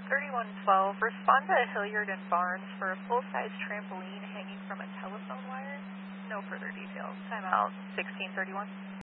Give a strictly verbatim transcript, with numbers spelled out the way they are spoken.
thirty-one twelve, respond to Hilliard and Barnes for a full-size trampoline hanging from a telephone wire. No further details. Timeout sixteen thirty-one.